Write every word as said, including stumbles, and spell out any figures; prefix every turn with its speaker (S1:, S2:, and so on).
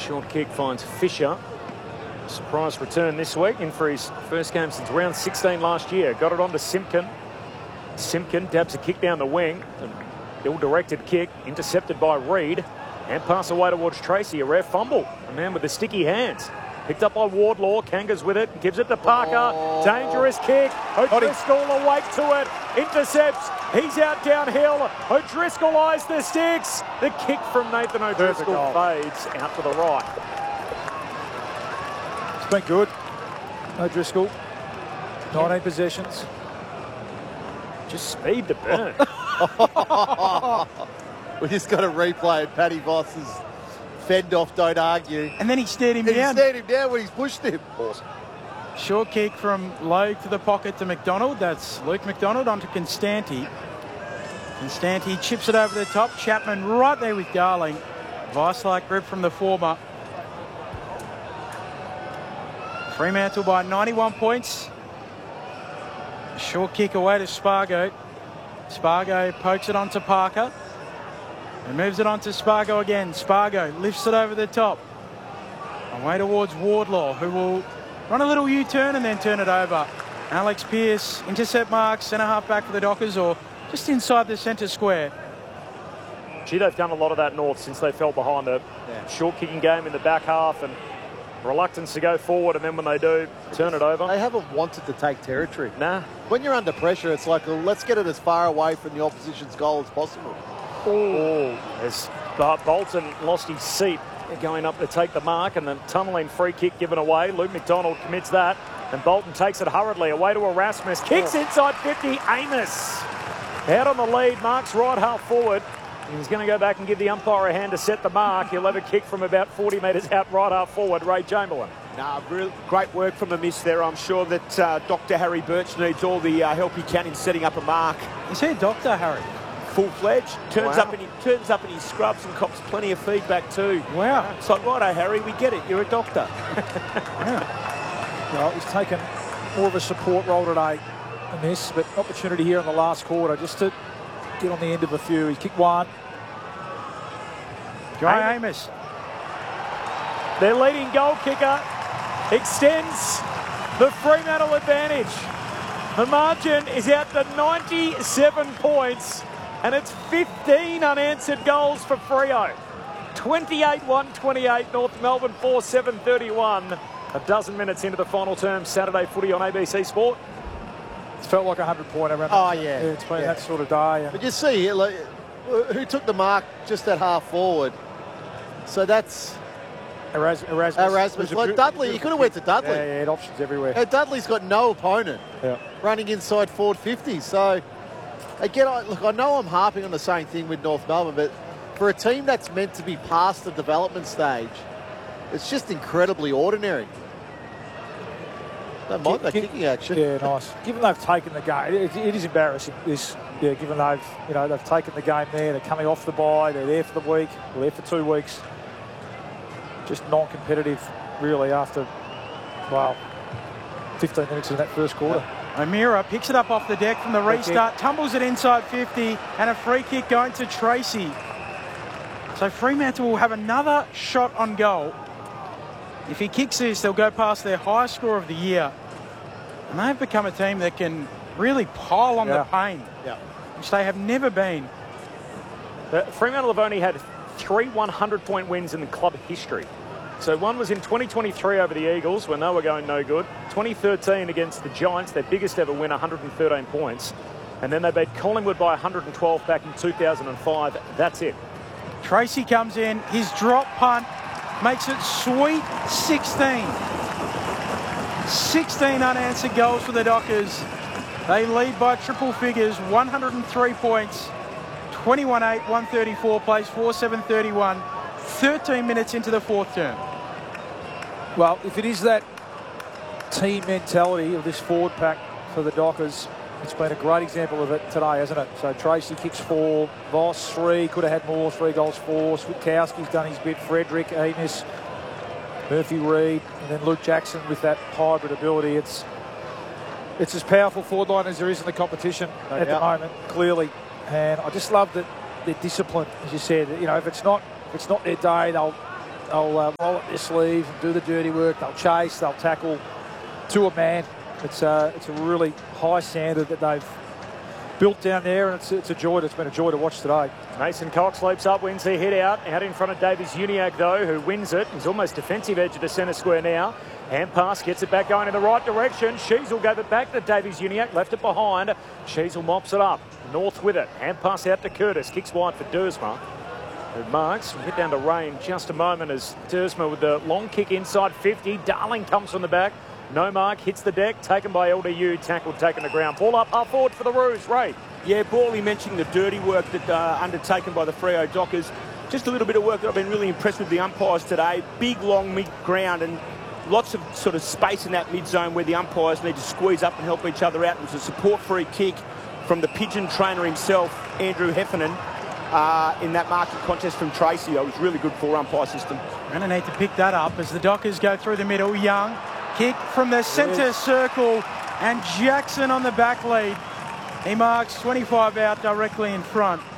S1: Short kick finds Fisher. Surprise return this week, in for his first game since round sixteen last year. Got it on to Simpkin. Simpkin dabs a kick down the wing. An ill-directed kick, intercepted by Reed. And pass away towards Tracy. A rare fumble. A man with the sticky hands. Picked up by Wardlaw. Kangas with it. Gives it to Parker. Oh. Dangerous kick. O'Driscoll awake to it. Intercepts. He's out downhill. O'Driscoll eyes the sticks. The kick from Nathan O'Driscoll fades out to the right.
S2: It's been good. O'Driscoll. nineteen possessions.
S1: Just speed to burn.
S3: We just got to replay it. Paddy Voss's fend off, don't argue.
S4: And then he stared him
S3: and
S4: down.
S3: He stared him down when he's pushed him.
S1: Awesome.
S4: Short kick from Logue to the pocket to McDonald. That's Luke McDonald onto Constanti. Constanti chips it over the top. Chapman right there with Darling. Vice-like grip from the former. Fremantle by ninety-one points. Short kick away to Spargo. Spargo pokes it onto Parker. And moves it on to Spargo again. Spargo lifts it over the top. Away towards Wardlaw, who will run a little U-turn and then turn it over. Alex Pearce, intercept mark, centre half back for the Dockers, or just inside the centre square.
S1: Gee, they've done a lot of that North since they fell behind. A yeah. short kicking game in the back half and reluctance to go forward, and then when they do, turn it over.
S3: They haven't wanted to take territory.
S1: Nah.
S3: When you're under pressure, it's like, well, let's get it as far away from the opposition's goal as possible.
S1: Oh, as Bolton lost his seat going up to take the mark, and the tunnelling free kick given away. Luke McDonald commits that, and Bolton takes it hurriedly away to Erasmus. Kicks oh. inside fifty. Amos out on the lead. Marks right half forward. He's going to go back and give the umpire a hand to set the mark. He'll have a kick from about forty metres out right half forward. Ray Chamberlain.
S5: Nah, real great work from the miss there. I'm sure that uh, Doctor Harry Birch needs all the uh, help he can in setting up a mark.
S4: Is he Doctor Harry?
S5: Full-fledged, turns
S4: wow.
S5: up and he turns up in his scrubs and cops plenty of feedback too.
S4: Wow.
S5: It's like, righto, Harry, we get it. You're a doctor.
S2: yeah. Well, he's taken more of a support role today in this, but opportunity here in the last quarter just to get on the end of a few. He's kicked one.
S4: Guy Amos.
S1: Their leading goal kicker extends the Fremantle advantage. The margin is out to ninety-seven points, and it's fifteen unanswered goals for Freo. twenty-eight one twenty-eight, North Melbourne four seven thirty-one. A dozen minutes into the final term, Saturday footy on A B C Sport.
S2: It's felt like a hundred-pointer.
S3: Oh, yeah.
S2: yeah. It's been
S3: yeah.
S2: that sort of day.
S3: But you see, like, who took the mark just at half forward? So that's
S2: Eras Erasmus.
S3: Erasmus. Well, Dudley, he could have went to Dudley.
S2: Yeah, yeah, had options everywhere.
S3: And Dudley's got no opponent
S2: yeah.
S3: running inside forward fifty. So, again, I, look, I know I'm harping on the same thing with North Melbourne, but for a team that's meant to be past the development stage, it's just incredibly ordinary. Don't mind that kicking action.
S2: Yeah, nice. Given they've taken the game, it, it is embarrassing. This, yeah, given they've, you know, they've taken the game there, they're coming off the bye, they're there for the week, they're there for two weeks. Just non-competitive, really, after, well, fifteen minutes in that first quarter.
S4: O'Meara picks it up off the deck from the restart, tumbles it inside fifty, and a free kick going to Tracy. So Fremantle will have another shot on goal. If he kicks this, they'll go past their highest score of the year. And they've become a team that can really pile on
S2: yeah.
S4: the pain,
S3: yeah.
S4: which they have never been.
S1: Uh, Fremantle have only had three hundred-point wins in the club history. So one was in twenty twenty-three over the Eagles when they were going no good. twenty thirteen against the Giants, their biggest ever win, one hundred thirteen points. And then they beat Collingwood by one hundred twelve back in two thousand five. That's it.
S4: Tracy comes in, his drop punt makes it sweet sixteen. sixteen unanswered goals for the Dockers. They lead by triple figures, one hundred three points. twenty-one eight, one thirty-four, plays four seven thirty-one. thirteen minutes into the fourth term.
S2: Well, if it is that team mentality of this forward pack for the Dockers, it's been a great example of it today, hasn't it? So Tracy kicks four, Voss three, could have had more, three goals four. Switkowski's done his bit, Frederick, Amos, Murphy Reid, and then Luke Jackson with that hybrid ability. It's it's as powerful forward line as there is in the competition no at doubt. the moment, clearly. And I just love that they're disciplined, as you said. You know, if it's not if it's not their day, they'll they'll uh, roll up their sleeve and do the dirty work. They'll chase, they'll tackle to a man. It's, uh, it's a really high standard that they've built down there, and it's, it's a joy. It's been a joy to watch today.
S1: Mason Cox leaps up, wins the hit out. Out in front of Davies Uniacke, though, who wins it. He's almost defensive edge of the centre square now. Hand pass, gets it back going in the right direction. Sheasel gave it back to Davies Uniacke, left it behind. Sheasel mops it up. North with it. Hand pass out to Curtis. Kicks wide for Dersma. Who marks. We'll get down to Rain just a moment as Dersma with the long kick inside fifty. Darling comes from the back. No mark, hits the deck, taken by L D U, tackled, taken the ground. Ball up, half forward for the Roos. Ray.
S5: Yeah, Borley mentioning the dirty work that uh, undertaken by the Freo Dockers. Just a little bit of work that I've been really impressed with the umpires today. Big, long mid-ground and lots of sort of space in that mid-zone where the umpires need to squeeze up and help each other out. It was a support free kick from the Pigeon trainer himself, Andrew Heffernan, uh, in that marking contest from Tracy. It was really good for umpire system.
S4: Going to need to pick that up as the Dockers go through the middle. Young, kick from the centre circle, and Jackson on the back lead. He marks twenty-five out directly in front.